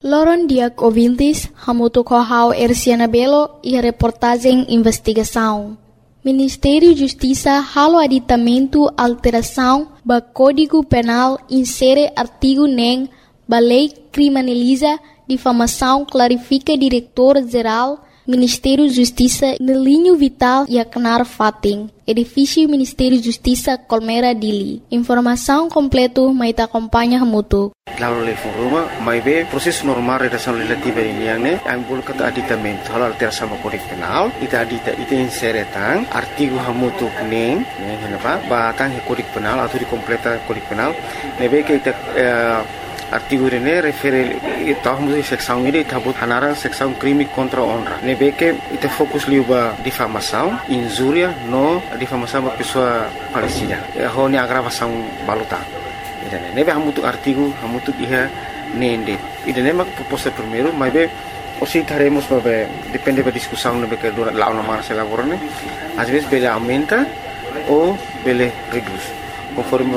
Loron Diak Ouvintes, Hamuto Kohau Erciana Belo e a reportagem Investigação. Ministério da Justiça halo aditamento alteração do Código Penal insere artigo NEM, a lei criminaliza difamação, clarifica diretor-geral Ministério da Justiça no linho vital e Aknar Fating, edifício Ministério da Justiça Colmeira Dili. Informação completa, mas acompanha Hamuto. Lalu reforma, mas bem processo normal redação legislativa ini yang ne, ambul kata aditamento, hal alteração do Código Penal, ita insere tang artigo Hamutu neng, kenapa? Batang Código Penal atau dikompleta Código Penal, nebe que ita artigo ini refere tahun seksão ini tabut hanaran seksão crime contra honra. Nebe que ita fokus liuba difamação, injúria, no difamação da pessoa falecida. Honi agravação baluta. Nebe hamutuk artigo, hamutuk iha nende. Ida nema proposta primeiro, mas bem, se estaremos para depende da discussão nebe que dura lá na marcha laborane. Às vezes bele aumenta ou bele reduz, conforme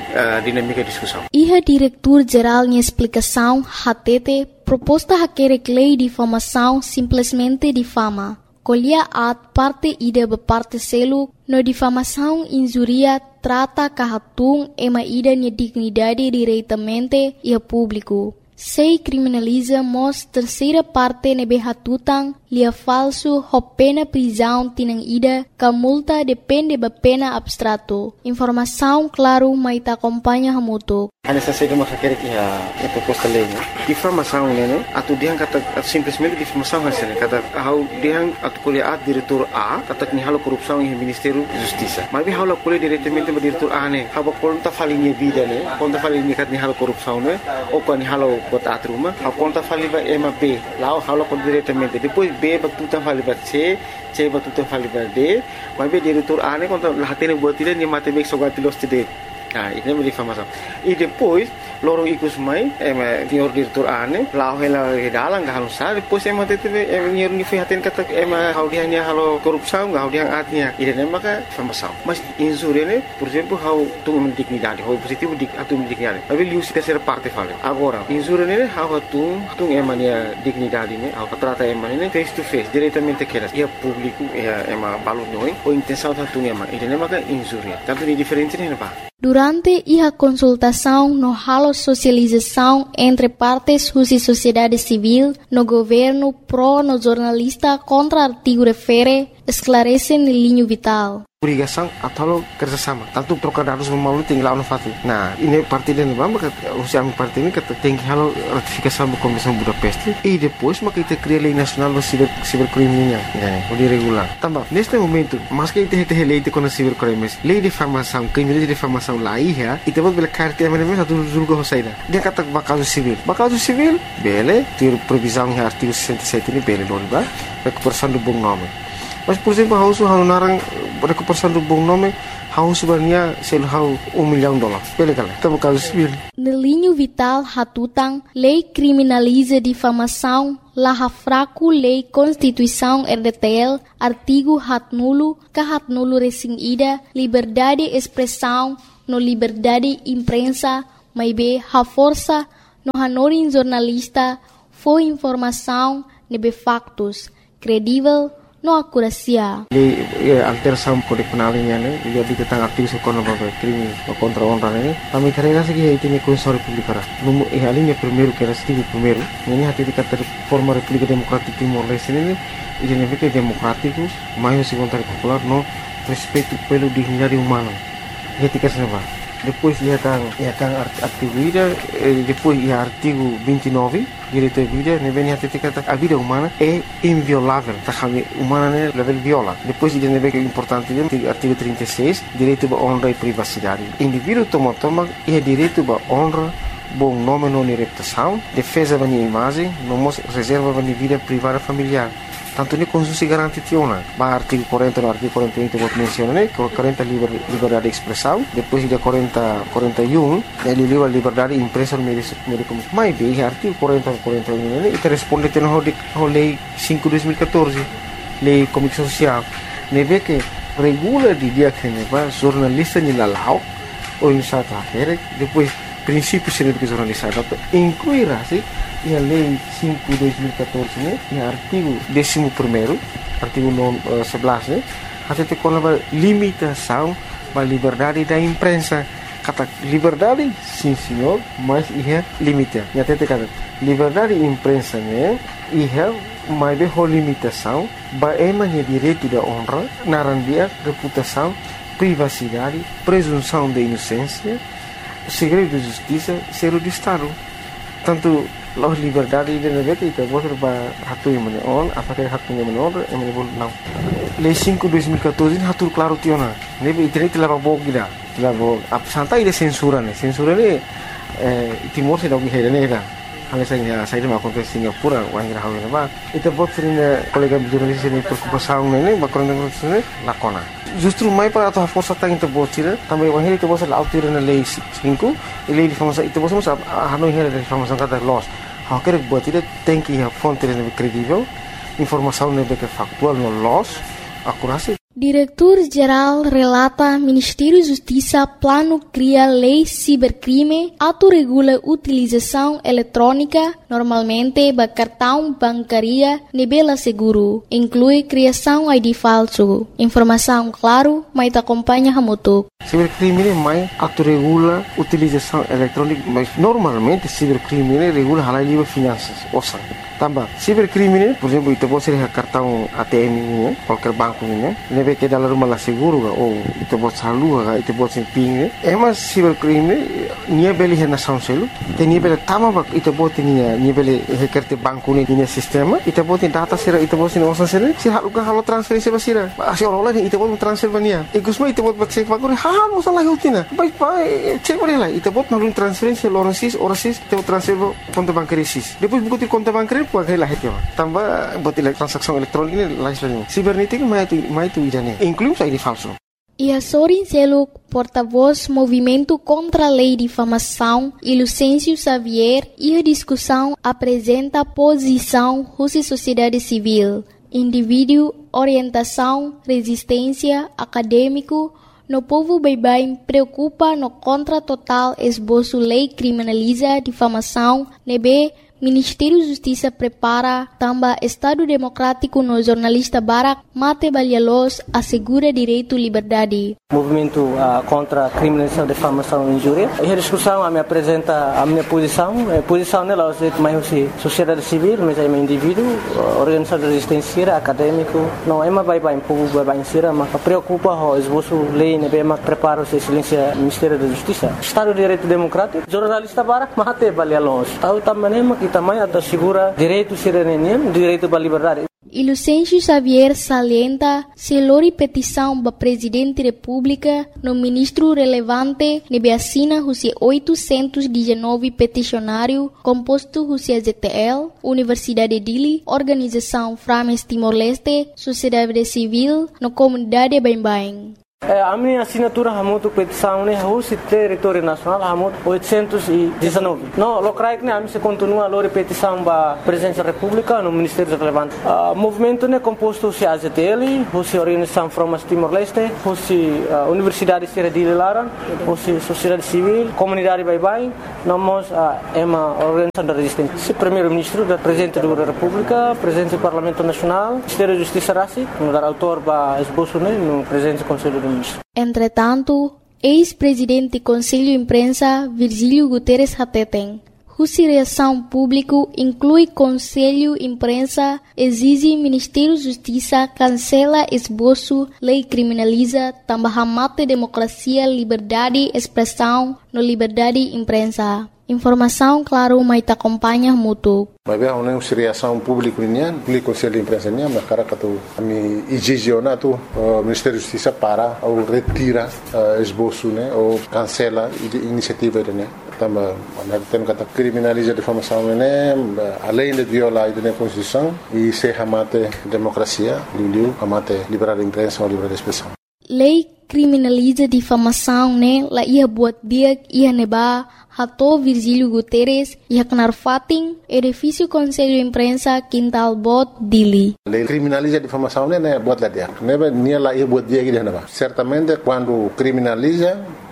a dinâmica da discussão. Iha diretor-geral em explicação, HTT, proposta haquere lei de difamação simplesmente difama. Colhia at parte ida parte selo no difamação injuria trata kahatung ema ida ni dignidade diretamente e a público. Sei criminaliza mos terceira parte nebe hatutang lia falso ho pena prisão tinang ida ka multa depende ba pena abstrato. Informação claro mas ta acompanha hamuto. Ana saída mas aquele que a proposta lei, difamação né, atu diang kata simplesmente difamação hasil kata how diang atu kuliah diretor A kata ni halo korupsão em Ministério da Justiça. Mas halo kuliah diretamente ba diretor A né, haba konta falinha vida né, konta falinha kat ni halo korupsão né, ou kan ni halo bota atruma, haba konta faliba MB, lá halo kon diretamente, depois B ba tutan faliba C ba tutan faliba D, mas be diretor A né konta lahatene buat dia ni matematik sogati los tide. Ini é difamação. E depois, loro ikus mai, senhor diretor ane, lau hela dalang gak sa, depois teve senhor ni fihaten kata how dia ni halo korupsão, how dia atnya. Ini maka difamação. Mas injúria né, por exemplo, how tu dignidade, how positivo atu dignidade. Mas ele usa terceira parte fala. Agora, injúria né, how tu emania dignidade né, how trata emania face to face, diretamente queras. E a público, balu noi, ou intenção tu ema. Ini maka injúria. Tanto ni diferente né, pa. Durante a consultação no halo socialização entre partes e sociedade civil, no governo pro no jornalista contra artigo refere, esclarece no linho vital. Obrigação atau kerjasama. Tanto trocar dados melalui tinggal inovatif. Nah, ini parti dan maka usia parti ini kata tinggi halo ratifikasi do Convenção Budapest e depois maka kita cria lei nacional do cibercriminal, o regular. Também neste momento, mas que kita lei de contra cibercrimes, lei de difamação, crime de difamação lá ia, e temos bela carta a mesma do julgo hosaida. Dia kata bakal civil. Bakal civil, bele, ter previsão em artigo 67 ini bele loriba, recuperação do bom nome. Mas por exemplo, hau narang recuperação do bom nome, hau sebenarnya hau $1 milhão. Bele kala, tamo caso civil. No linho vital hatutang, lei criminaliza difamação, laha fraco lei Constituição RDTL, artigo hatnulo, kahatnulo resing ida, liberdade expressão, no liberdade imprensa, maibe ha força, no hanorin jornalista, foi informação, nebe factos, credível, no akurasia. Alteração Código Penal ini dia tentang artigo sekono babai crime contra honra ini. Kami karena segi itu ni Constituição Republicana. Número alinha primeiro que era artigo primeiro. Ini hati dikata forma República Democrática Timor-Leste ini identifica democrático, mais segundo popular no respeito pelo dignidade humana. Etika serba. Depois ia kan artigo ida, depois ia artigo 29 direito à vida, ne vem até kata a vida humana é inviolável, tá kami humana né level viola. Depois ida ne vem importante artigo 36 direito à honra e privacidade. Indivíduo toma é direito à honra, bom nome não reputação, defesa da imagem, não reserva da vida privada familiar. Tanto ni Constituição garante tiona. Ba artigo 40 no artigo 41 que vou mencionar, né? 40 liberdade de expressão, depois de 41 ele livre liberdade de imprensa no meio de comunicação. Mas bem, artigo 40 e 41 né? E responde tendo a lei 5/2014, lei de comunicação social. Ne vê que regula de dia que ne va jornalista ni lalau ou em sata depois princípio de jornalista dapat incluirá-se a lei 5/2014 né, no artigo 11º, artigo 11, né, até com a limitação da liberdade da imprensa. Kata liberdade, sim senhor, mas ia limita. E até kata liberdade da imprensa né, ia mais bem limitação, bagaimana direito da honra, narandia, reputação, privacidade, presunção de inocência, segredo de justiça, segredo de Estado. Tanto a liberdade de negara itu boleh hatu yang mana on, apakah hatu yang mana on, yang mana boleh não. Lei 5/2014 ini hatu claro tiona. Nebe internet telah bawa kita, telah bawa. Santai dia censura ni Timor se dah berhenti ni dah. Hanya saya dah makan ke Singapura, orang yang hawi nama. Itu buat sering kolega jurnalis ini preocupação ni, background ni lakona. Justru mai para atau força tang itu buat sih, tambah orang itu buat selalu autir na lei 5, lei difamasi itu buat semua hanoi hera difamasi kata loss. Hak kerja buat itu tem que a fonte lebih kredibel, informação lebih factual no loss, akurasi. Diretor-Geral relata Ministério da Justiça plano cria lei cibercrime, autorregula utilização eletrônica, normalmente ba cartão bancaria nebela seguro, inclui criação ID falso. Informação claro, mas acompanha hamutuk. Cibercrime mais autorregula utilização eletrônica, mas normalmente cibercrime regula halal livre finanças, osan. Tambah, cibercrime, por exemplo, itu pode ser cartão ATM ini, qualquer banco ini, nebe que dalam rumah lah seguro ga, ou itu pode salur ga, itu pode ser ping ni. Emas cibercrime, nia beli hena sound selu, nia beli tama bak, itu pode nia beli hekerte banco ni, nia sistema, itu pode data sira, itu pode nia osan sira, si halu ga halu transferensi basira, asi orang lain itu pode transfer bania, ikusma itu pode cek bakuri, halu salah hutina, baik cek beri lah, itu pode nalun transferensi orasis, itu pode transfer konta bankari sis, depois buku ti konta bankari pakai lah itu, tambah buat transaksi elektronik ini lain. Sibernetik mai itu idane, inclui ID falso. E Sorin Seluk, porta-voz Movimento contra a Lei de Difamação, e Lucêncio Xavier, e a discussão apresenta posição Rússia Sociedade Civil, indivíduo, orientação, resistência, acadêmico, no povo baibai preocupa no contra total esboço lei criminaliza difamação, nebe Ministério da Justiça prepara também Estado Democrático no jornalista Barak Mate Balialos assegura direito e liberdade. Movimento contra a criminalização, difamação e injúria. E a discussão me apresenta a minha posição. A posição nela é mais sociedade civil, mas é um indivíduo, organização de resistência, acadêmico. Não é mais bem povo bem sira, mas preocupa o esboço lei, né, mas prepara o silêncio Ministério da Justiça. Estado de Direito Democrático, jornalista Barak Mate Balialos. Tahu também também assegura direito à cidadania, direito à liberdade. E Lucêncio Xavier salienta se lori petição para Presidente da República no ministro relevante nebe assina Rússia 819 peticionário composto Rússia ZTL, Universidade Dili, Organização Frames Timor-Leste, Sociedade Civil, no Comunidade Bain-Bain. A minha assinatura hamutu petição ne Rússia território nacional hamutu 819. No, locrai que a mim se continua a lori petição para Presidência da República no Ministério relevante. Movimento ne composto se AZTL, Rússia Organização Frames Timor-Leste, Rússia Universidade Sierra de Laran, Rússia Sociedade Civil, Comunidade Baibai, nós é uma organização da resistência. Primeiro-Ministro da Presidente da República, Presidente do Parlamento Nacional, Ministério da Justiça Rassi, no dar autor para esboço no Presidente do Conselho do Ministro. Entretanto, ex-presidente do Conselho de Imprensa, Virgílio Guterres Hateten, Rússia Reação Público inclui Conselho de Imprensa, exige Ministério da Justiça, cancela esboço, lei criminaliza, também mata democracia, liberdade, expressão, no liberdade de imprensa. Informação, claro, mas te acompanha muito. Mas bem, a reação pública o Conselho de Imprensa mas cara que tu me exigena tu Ministério da Justiça para ou retira esboço né ou cancela iniciativa né também tem que criminaliza a difamação né além de violar a Constituição e se amate democracia amate liberdade de imprensa ou liberdade de expressão. Lei criminaliza difamação né la ia buat dia ia neba Hato Virgílio Guterres e Haknar Fatin, edifício Conselho de Imprensa, Quintal Bot, Dili. A lei criminaliza a difamação, né? Buat lá dia. Neba, nia lá ia buat dia que certamente, quando criminaliza,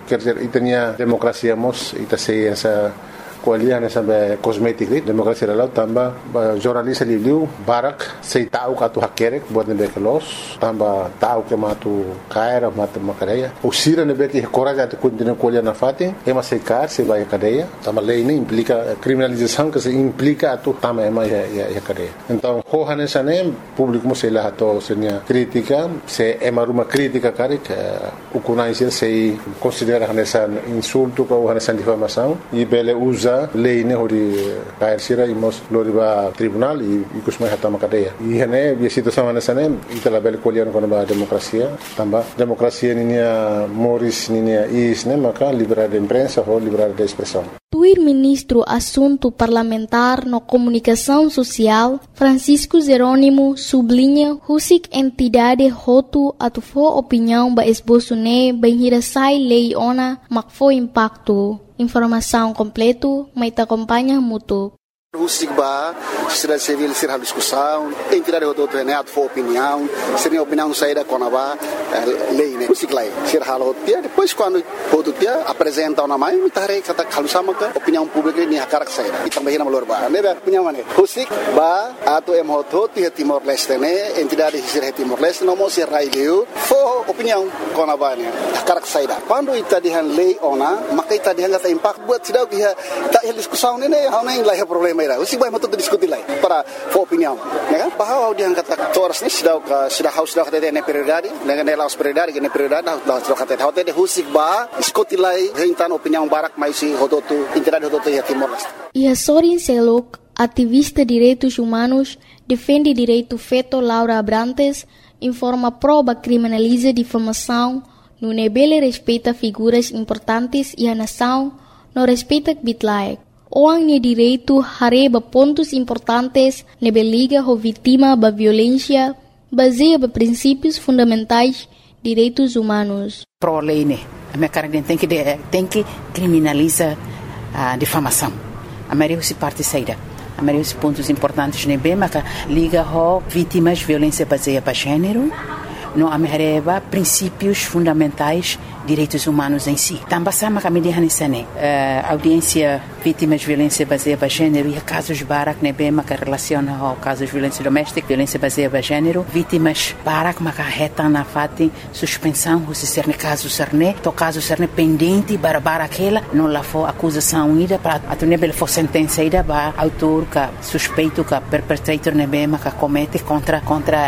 quer dizer, itania democracia mos, ita sei essa kualiah na sabe kosmetik ni demokrasi lalau tamba jurnalis liu barak sei tahu katu hakerek buat nebe kelos tamba tahu ke matu kaira matu makadeia usira nebe ki coraja te continua kualiah na fati ema sei kar sei vai cadeia tamba lei ni implica criminalização que se implica atu tamba ema ya cadeia então hohane sane público mo sei lá to senia crítica se ema uma crítica kare ukunai sei considera nessa insulto ou nessa difamação e bele usa lei ne hori kair sira imos loriba tribunal e kusmai hatama cadeia e hene bi situação nessa ne itala bele kolian kono ba demokrasia tamba demokrasia ninia moris ninia is ne maka liberdade de imprensa ou liberdade de expressão. O ministro Assunto Parlamentar no Comunicação Social, Francisco Jerônimo, sublinha husik entidade hotu atufo opinião ba esboço ne benhirasai lei ona makfo impacto. Informação completo, mas te acompanha mútuo. Husik ba, sociedade civil ser a discussão, entidade do Renato for opinião, seria opinião saída com a lei, né? Husik lá, ser halo dia, depois quando o dia apresenta uma mãe, me tarei kata kalau sama ke opinião pública ni hakarak saída. E também na malor ba, né? Opinião mana? Husik ba, atau MHO ti Timor Leste né, entidade ser Timor Leste não mo ser raileu, for opinião com a ba né, hakarak saída. Quando ita dihan lei ona, maka ita dihan kata impact buat sidau que tak discussão né, hau nem lá é problema. Usik vai muito discutir lá para opinião, né? Bahwa dia kata toras ni sudah kata dia prioridade, dengan elas prioridade, que prioridade dah sudah kata dia husik ba diskutir lá hentan opinião barak mais si hodotu entidade hodotu ya Timor Leste. E a Sorin Selok, ativista de direitos humanos, defende direito feto Laura Abrantes, informa prova criminaliza difamação, no nebele respeita figuras importantes e a nação não respeita bitlaek. Orang ni direito hareba pontos importantes nebe liga ho vítima ba violência baseia ba princípios fundamentais direitos humanos. Pro lei né, a minha cara tem que criminalizar a difamação. A maioria se parte saída. A maioria dos pontos importantes nebe mas liga ho vítimas violência baseia ba gênero. Não amerreba princípios fundamentais direitos humanos em si. Também sama kami dihanisane audiência vítimas de violência baseada em gênero e casos barak nebe maka relaciona ao casos de violência doméstica, violência baseada em gênero, vítimas barak maka reta na fati suspensão se ser caso serne, to caso serne pendente bara aquela não lá for acusação ida para atunebel for sentença ida ba autor ka suspeito ka perpetrator nebe maka comete contra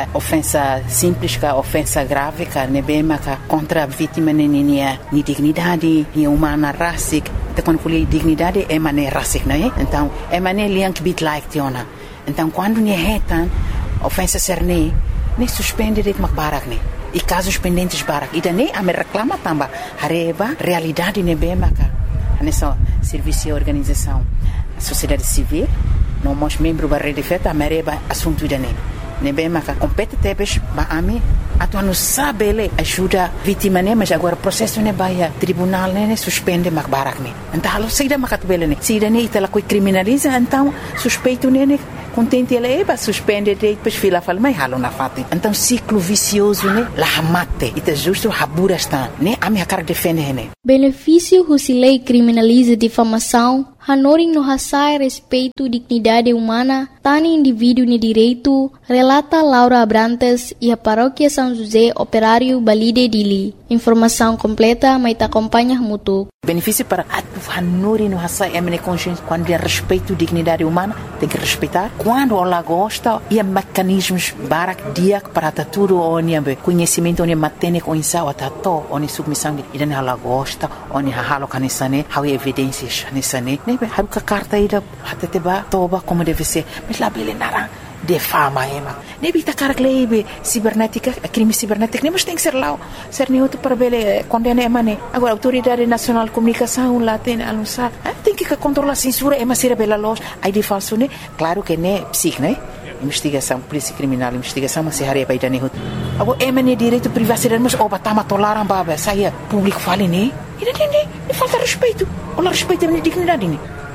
ofensa simples ka ofensa grave ka nebe maka contra vítima ni dignidade, ni humana rasik. Então quando falei dignidade é mané rasik, não é? Então é mané liank bit like tiona. Então quando ni retan ofensa serne, nem suspende de makbarak ne. E casos pendentes barak. E daí a me reclama tamba hareba realidade nebe maka. Nessa serviço e organização a sociedade civil, não mos membro da rede feta a mereba assunto dane. Nebe maka competentes ba ami atu não sabe ele ajuda vítima né mas agora processo né baia tribunal né suspende makbarak né então halo saída makatbele né saída né itala coi criminaliza então suspeito né contente ele ba suspende depois fila fala mas halo na fati então ciclo vicioso né la mate ita justo habura está né a minha cara defende né benefício husilei criminaliza difamação hanoring no hasai respeito dignidade humana tani indivíduo ni direito relata Laura Abrantes e a paróquia São José Operário Balide Dili. Informação completa, mas te acompanha mútuo. Benefício para a Nori no Hassai é consciência quando é respeito à dignidade humana, tem que respeitar. Quando ela gosta, e mecanismos barak dia para tudo onde conhecimento onde matene com insau atato onde submissão e dan ela gosta onde halo kanisane há evidências nisane né haruka carta ida hateteba toba como deve ser mas lá bele nara de fama ema nebi ta carglebe cibernética crime cibernético nem mas tem que ser lá ser neutro para bele condena emane agora autoridade nacional de comunicação lá tem anunciar tem que controlar a censura ema ser bela loja aí de falso né claro que né psic né investigação polícia criminal investigação mas se hareba ida ne agora emane direito privacidade mas oba tama toleram baba saia público fale né e falta respeito olha respeito a minha dignidade né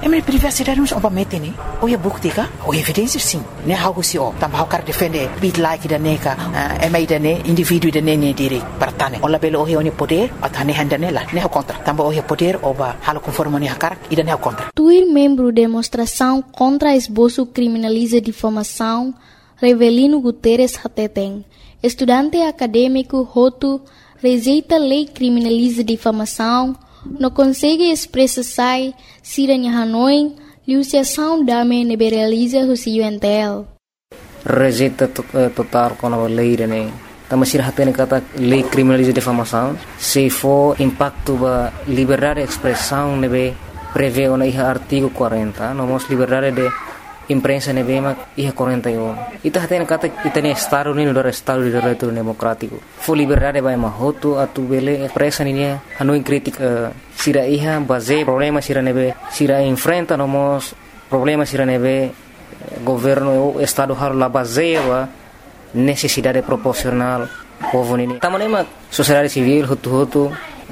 minha privacidade não obviamente né ou é bukti ka ou evidência sim né algo se o também quer defender bit like da neca mai da ne indivíduo da ne direito partane ou labelo o é poder atane handanela né contra também o é poder oba halo conforme ne hakar e da ne contra Tuir membro demonstração contra esboço criminaliza difamação Revelino Guterres Hateteng, estudante acadêmico Hotu, rejeita lei criminaliza difamação, não consegue expressar siranya Hanoi, liusiação dame neberaliza o UNTL. Rejeita total com a lei, né? Também se Hateteng kata lei criminaliza difamação, se for impacto ba liberdade de expressão, nebe prevê o artigo 40, nomos liberdade de imprensa nebema ia 41. Ita haten kata kita ni estado ni negara estado de direito democrático. Fo liberdade vai mahoto atu bele expressa ni Hanoi crítica sira iha base problema sira nebe sira enfrenta nomos problema sira nebe governo estado har la base wa necessidade proporcional povo ni. Tamanema sociedade civil hutu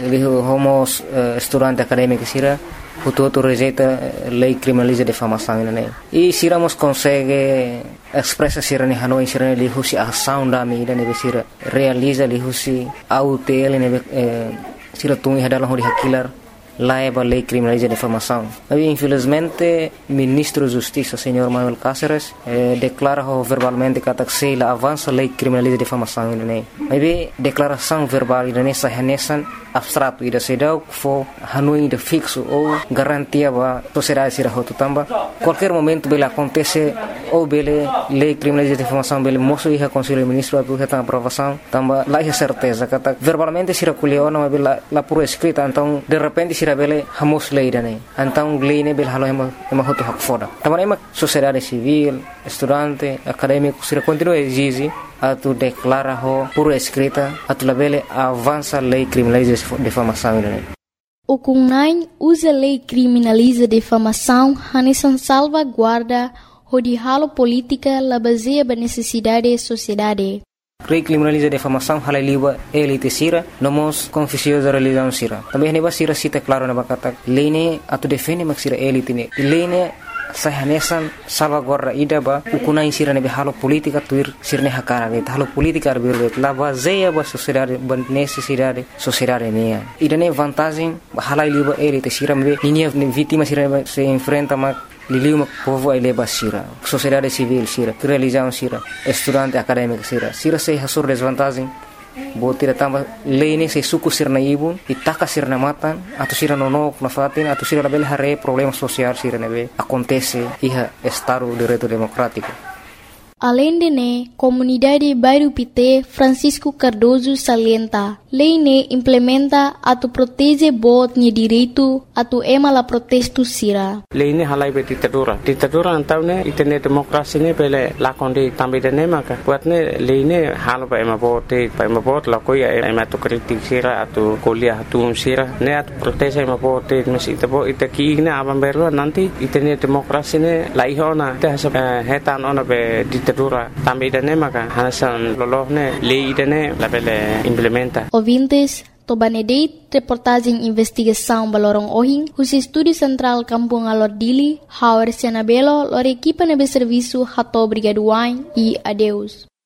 homos estudante acadêmico sira Hutu rejeita lei criminaliza difamação né e se ramos consegue expressa sira ni Hanoi sira ni husi ação da mídia ne sira realiza li husi autel ne sira tungi hadalah hori hakilar laiba lei criminaliza difamação. Mas infelizmente ministro de Justiça senhor Manuel Cáceres declara verbalmente que se la avança lei criminaliza difamação né. Mas declaração verbal ne sahanesan abstrato ida sedau fo Hanoi de fixo ou garantia ba sociedade sira hotu tamba qualquer momento bela acontece ou bele lei criminaliza difamação bele moço ia conselho ministro a buta aprovação tamba lá é certeza que verbalmente sira culiona mas bela la por escrita então de repente sira bele hamos lei dane então lei ne bela halo ema hotu hak foda tamba ema sociedade civil estudante acadêmico sira continua exige atu declara ho por escrita atu labele avança lei criminaliza difamação O CUNAI usa lei criminaliza difamação hanesan salvaguarda hodihalo política la baseia ba necessidade sociedade. Lei criminaliza difamação halaliwa elite sira nomos confissio da religião sira. Também neba sira cita claro na bakata lei ne atu defende mak sira elite ne. Lei ne sahanesan salvaguarda ida ba ukunai sira ne halo politika tuir sirne hakara ne halo politika arbir la baseia ba sociedade ba necessidade sociedade ne ida ne vantagem halai liba elite sira me ninia vítima sira se enfrenta ma liliu povo ele ba sira sociedade civil sira religião sira estudante acadêmico sira se hasur desvantagem botira tamba lei se suku sirna ibun itaka sirna matan atau sira nonok na fatin atau sira label hare problema social sira nebe acontece iha estado de direito democrático. Além de ne, comunidade Bairro Pité Francisco Cardoso salienta, lei ne implementa atu protege bot ni direito atu ema la protesto sira. Lei ne halai be ditadura antau ne itene demokrasi ne pele lakondi tambe de ne maka buat ne lei ne halo ba ema bot la koi ema tu kritik sira atu kuliah atu sira ne atu protege ema bot mesi tebo itaki ne abam berlo nanti itene demokrasi ne laihona te hetan ona be ditadura tambe de ne maka hanasan lolohne lei de ne la bele implementa. Ouvintes, Tobanedeit, reportagem investigação Balorong Ohing, os Estúdio Central Kampung Alordili, Hauer Sianabelo, lor equipa nebe serviço Hato Brigaduain e adeus.